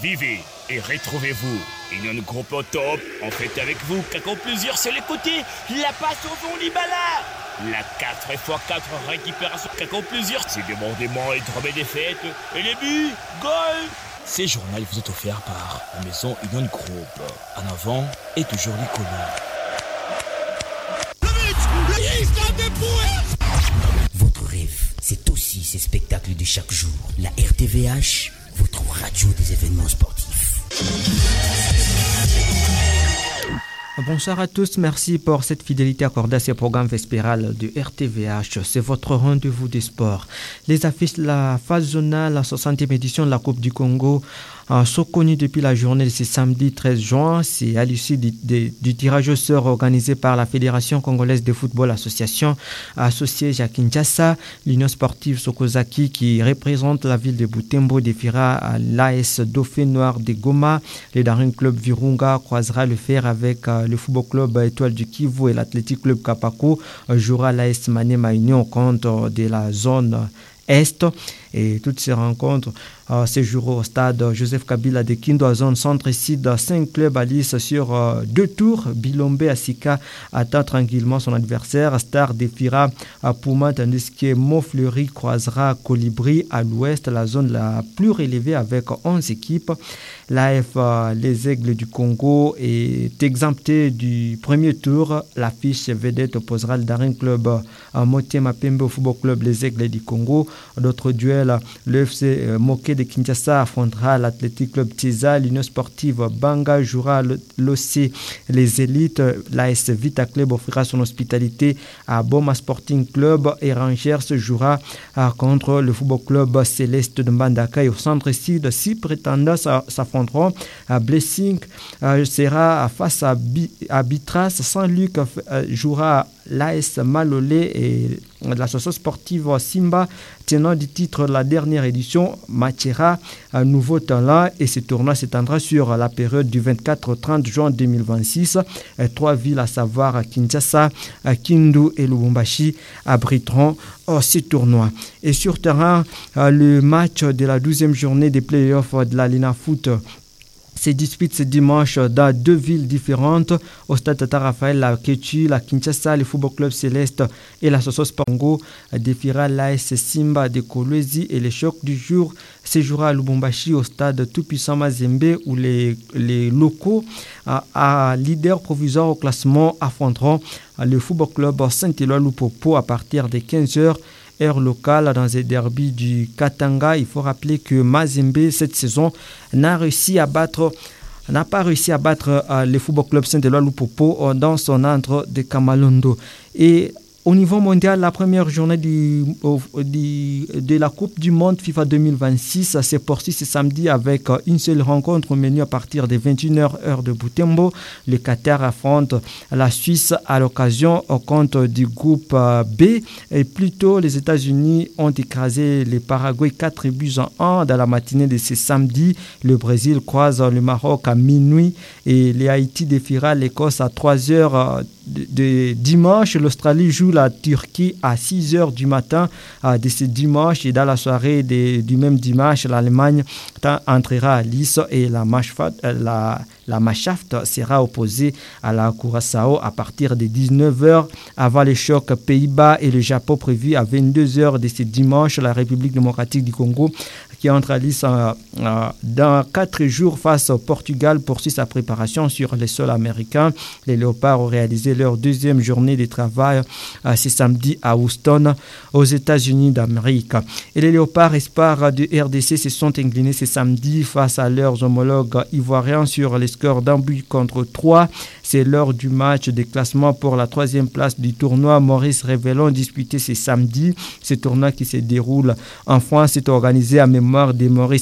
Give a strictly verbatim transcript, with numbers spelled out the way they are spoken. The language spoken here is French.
Vivez et retrouvez-vous. Union Groupe au top, en fait avec vous, Kako Plaisir c'est les côtés, la passe au fond Libala. La quatre fois quatre récupération Kako Plaisir, c'est débordement et tremblement des fêtes. Et les buts, goal. Ces journaux vous est offert par la maison Union Group. En avant et toujours l'icône. Votre rêve, c'est aussi ces spectacles de chaque jour. La R T V H, votre radio des événements sportifs. Bonsoir à tous, merci pour cette fidélité accordée à ce programme vespéral de R T V H. C'est votre rendez-vous des sports. Les affiches de la phase zonale, la soixantième édition de la Coupe du Congo euh, sont connues depuis la journée de ce samedi treize juin. C'est à l'issue du, du, du tirage au sort organisé par la Fédération congolaise de football association associée à Kinshasa. L'Union sportive Sokozaki qui représente la ville de Butembo défiera à l'A S Dauphin Noir de Goma. Le Daring Club Virunga croisera le fer avec euh, le Football Club Étoile du Kivu et l'Athletic Club Kapako. Euh, jouera l'A S Manema Union contre de la zone Est. Et toutes ces rencontres euh, séjourneront au stade Joseph Kabila de Kindu à zone centre-sud. Cinq clubs à l'issue sur euh, deux tours. Bilombe Asika attend tranquillement son adversaire. Star défiera à Puma tandis que Montfleury croisera Colibri à l'ouest, la zone la plus relevée avec onze équipes. L'A F, euh, les Aigles du Congo, est exempté du premier tour. L'affiche vedette opposera le Daring Club à Motema Pembe au Football Club les Aigles du Congo. D'autres duels, le F C Moké de Kinshasa affrontera l'Athletic Club Tiza. L'Union sportive Banga jouera l'O C les élites. L'A S Vita Club offrira son hospitalité à Boma Sporting Club et Rangers jouera contre le Football Club Céleste de Mbandaka. Et au centre-sud, six prétendants s'affronteront. Blessing sera face à Bitras. Saint-Luc jouera l'A S Malolé et l'association sportive Simba, tenant du titre de la dernière édition, Machera, un nouveau talent. Et ce tournoi s'étendra sur la période du vingt-quatre au trente juin deux mille vingt-six. Trois villes, à savoir Kinshasa, Kindu et Lubumbashi, abriteront ce tournoi. Et sur terrain, le match de la douzième journée des playoffs de la Lina Foot se dispute ce dimanche dans deux villes différentes, au stade Tata Raphaël, la Kétu, la Kinshasa, le Football Club Céleste et l'association Spango défiera l'A S Simba de Kolwezi. Et le choc du jour se jouera à Lubumbashi au stade Tout-Puissant Mazembe où les, les locaux à, à leader provisoire au classement affronteront le Football Club Saint-Éloi Lupopo à partir de quinze heures. Heure locale dans les derbies du Katanga. Il faut rappeler que Mazembe cette saison n'a réussi à battre n'a pas réussi à battre euh, le Football Club Saint-Éloi Lupopo euh, dans son entre de Kamalondo. Et au niveau mondial, la première journée du, du, de la Coupe du Monde FIFA deux mille vingt-six s'est poursuivie ce samedi avec une seule rencontre menée à partir de vingt et une heures heure de Butembo. Le Qatar affronte la Suisse à l'occasion au compte du groupe B. Et plus tôt, les États-Unis ont écrasé le Paraguay quatre buts à un dans la matinée de ce samedi. Le Brésil croise le Maroc à minuit et l'Haïti défiera l'Écosse à trois heures de, de dimanche. L'Australie joue la Turquie à six heures du matin euh, de ce dimanche. Et dans la soirée de, du même dimanche, l'Allemagne entrera à Nice et la, la, la Mannschaft sera opposée à la Curaçao à partir de dix-neuf heures. Avant les chocs Pays-Bas et le Japon prévu à vingt-deux heures de ce dimanche, la République démocratique du Congo qui entre à Nice euh, euh, dans quatre jours face au Portugal poursuit sa préparation sur les sols américains. Les Léopards ont réalisé leur deuxième journée de travail euh, ce samedi à Houston, aux États-Unis d'Amérique. Et les Léopards espoirs du R D C se sont inclinés ce samedi face à leurs homologues ivoiriens sur les scores d'un but contre trois. C'est l'heure du match de classement pour la troisième place du tournoi Maurice Révélon disputé ce samedi. Ce tournoi qui se déroule en France est organisé à mémoire de Maurice